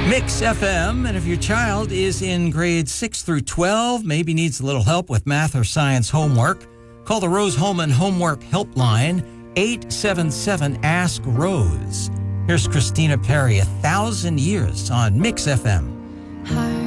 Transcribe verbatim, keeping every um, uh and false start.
Mix F M, and if your child is in grades six through twelve, maybe needs a little help with math or science homework, call the Rose Holman Homework Helpline, eight seven seven, ask Rose. Here's Christina Perry, A Thousand Years on Mix F M.